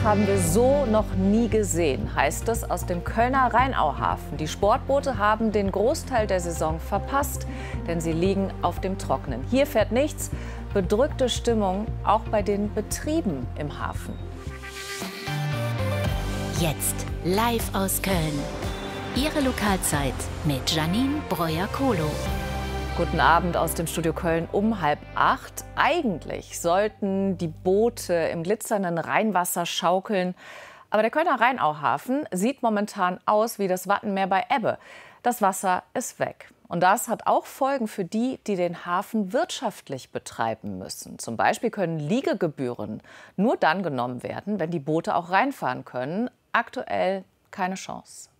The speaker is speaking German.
haben wir so noch nie gesehen, heißt es aus dem Kölner Rheinauhafen. Die Sportboote haben den Großteil der Saison verpasst, denn sie liegen auf dem Trockenen. Hier fährt nichts. Bedrückte Stimmung auch bei den Betrieben im Hafen. Jetzt live aus Köln. Ihre Lokalzeit mit Janine Breuer-Kohlo. Guten Abend aus dem Studio Köln um 7:30. Eigentlich sollten die Boote im glitzernden Rheinwasser schaukeln. Aber der Kölner Rheinauhafen sieht momentan aus wie das Wattenmeer bei Ebbe. Das Wasser ist weg. Und das hat auch Folgen für die, die den Hafen wirtschaftlich betreiben müssen. Zum Beispiel können Liegegebühren nur dann genommen werden, wenn die Boote auch reinfahren können. Aktuell keine Chance.